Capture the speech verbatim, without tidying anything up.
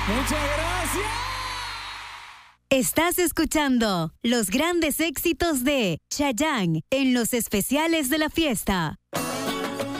Muchas gracias. Estás escuchando los grandes éxitos de Chayanne en los especiales de la fiesta.